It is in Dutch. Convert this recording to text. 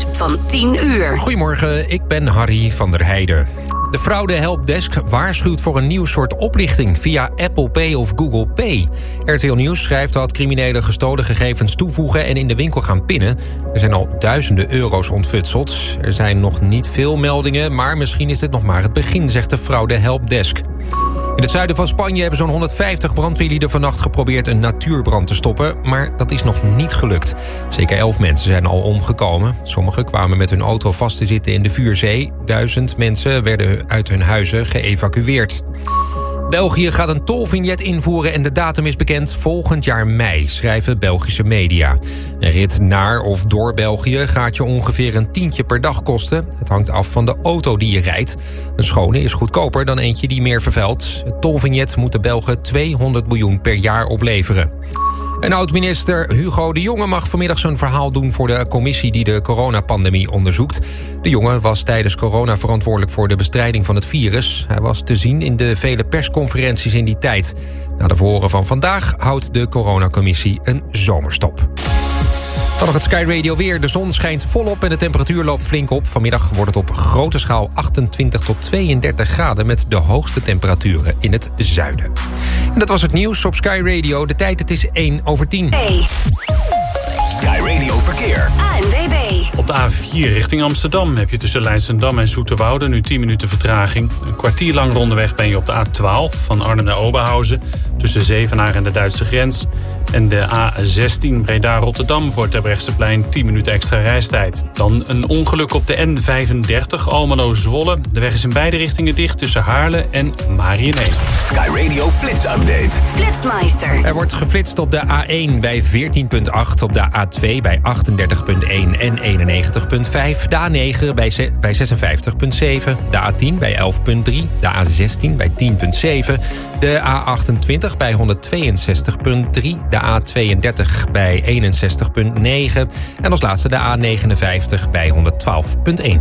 nieuws van 10 uur. Goedemorgen, ik ben Harry van der Heijden. De fraude helpdesk waarschuwt voor een nieuw soort oplichting via Apple Pay of Google Pay. RTL Nieuws schrijft dat criminelen gestolen gegevens toevoegen en in de winkel gaan pinnen. Er zijn al duizenden euro's ontfutseld. Er zijn nog niet veel meldingen, maar misschien is dit nog maar het begin, zegt de fraude helpdesk. In het zuiden van Spanje hebben zo'n 150 brandweerlieden vannacht geprobeerd een natuurbrand te stoppen, maar dat is nog niet gelukt. Zeker 11 mensen zijn al omgekomen. Sommigen kwamen met hun auto vast te zitten in de vuurzee. 1000 mensen werden uit hun huizen geëvacueerd. België gaat een tolvignet invoeren en de datum is bekend volgend jaar mei, schrijven Belgische media. Een rit naar of door België gaat je ongeveer een tientje per dag kosten. Het hangt af van de auto die je rijdt. Een schone is goedkoper dan eentje die meer vervuilt. Het tolvignet moet de Belgen 200 miljoen per jaar opleveren. En oud-minister Hugo de Jonge mag vanmiddag zijn verhaal doen voor de commissie die de coronapandemie onderzoekt. De Jonge was tijdens corona verantwoordelijk voor de bestrijding van het virus. Hij was te zien in de vele persconferenties in die tijd. Na de verhoren van vandaag houdt de coronacommissie een zomerstop. Dan nog het Sky Radio weer. De zon schijnt volop en de temperatuur loopt flink op. Vanmiddag wordt het op grote schaal 28 tot 32 graden... met de hoogste temperaturen in het zuiden. En dat was het nieuws op Sky Radio. De tijd, het is 1:10. Hey. Sky Radio Verkeer. ANWB. Op de A4 richting Amsterdam heb je tussen Leidschendam en Zoeterwoude nu 10 minuten vertraging. Een kwartier lang rondeweg ben je op de A12 van Arnhem naar Oberhausen, tussen Zevenaar en de Duitse grens. En de A16 Breda-Rotterdam voor Terbrechtseplein 10 minuten extra reistijd. Dan een ongeluk op de N35 Almelo-Zwolle. De weg is in beide richtingen dicht tussen Haarlem en Mariënheem. Sky Radio Flits Update. Flitsmeister. Er wordt geflitst op de A1 bij 14.8, op de A2 bij 38.1 en 91.5, de A9 bij 56.7, de A10 bij 11.3, de A16 bij 10.7, de A28 bij 162.3, de A32 bij 61.9 en als laatste de A59 bij 112.1.